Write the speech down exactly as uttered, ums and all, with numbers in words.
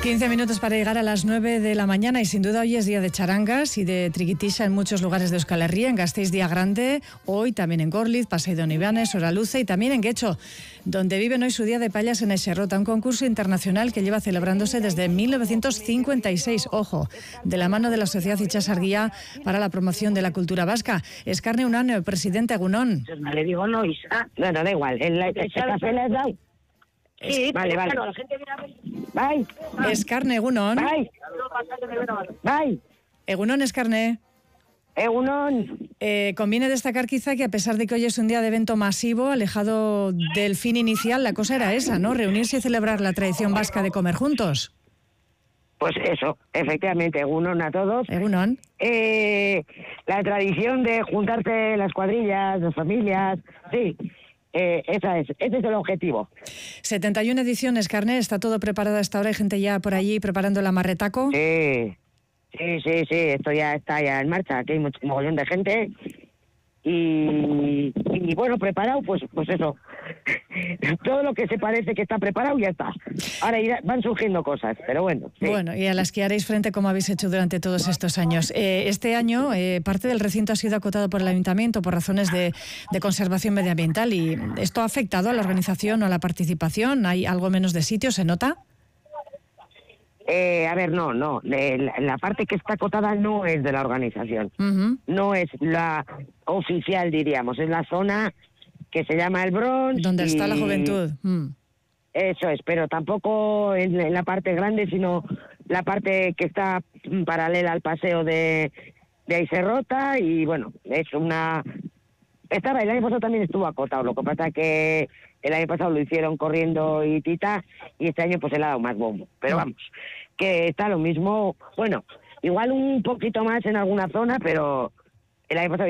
quince minutos para llegar a las nueve de la mañana y sin duda hoy es día de charangas y de triquitisha en muchos lugares de Euskal Herria. En Gasteiz día grande, hoy también en Gorliz, Paseo de Onibanes, Oraluce y también en Guecho, donde viven hoy su día de payas en Eixerrota, un concurso internacional que lleva celebrándose desde mil novecientos cincuenta y seis, ojo, de la mano de la Sociedad Itxasargia para la promoción de la cultura vasca. Escarne Unanue, presidente Egunon. Le digo no, Isa. No, no, da igual. El, el, el café le has dado. Sí, vale, vale. Claro, la gente viene a ver. Bye. Escarne Egunon. Bye. Bye. Egunon Escarne. Egunon. Eh, conviene destacar quizá que a pesar de que hoy es un día de evento masivo, alejado del fin inicial, la cosa era esa, ¿no? Reunirse y celebrar la tradición vasca de comer juntos. Pues eso, efectivamente, Egunon a todos. Egunon. Eh, la tradición de juntarse las cuadrillas, las familias, sí. Eh, esa es, ese es el objetivo. setenta y una ediciones, Carné, ¿está todo preparado a esta hora? ¿Hay gente ya por allí preparando el amarretaco? Sí, sí, sí, sí, esto ya está ya en marcha, aquí hay mucho mogollón de gente y, y bueno, preparado, pues pues eso, todo lo que se parece que está preparado ya está. Ahora irá, van surgiendo cosas, pero bueno. Sí. Bueno, y a las que haréis frente como habéis hecho durante todos estos años. Eh, este año eh, parte del recinto ha sido acotado por el Ayuntamiento por razones de, de conservación medioambiental y ¿esto ha afectado a la organización o a la participación? ¿Hay algo menos de sitio? ¿Se nota? Eh, a ver, no, no, la, la parte que está acotada no es de la organización, Uh-huh. no es la oficial, diríamos, es la zona que se llama el Bronx. Donde y... está la juventud. Mm. Eso es, pero tampoco en, en la parte grande, sino la parte que está paralela al paseo de, de Eixerrota y bueno, es una... Estaba, el año pasado también estuvo acotado, lo que pasa es que el año pasado lo hicieron corriendo y tita y este año pues se le ha dado más bombo, pero vamos, que está lo mismo, bueno, igual un poquito más en alguna zona, pero el año pasado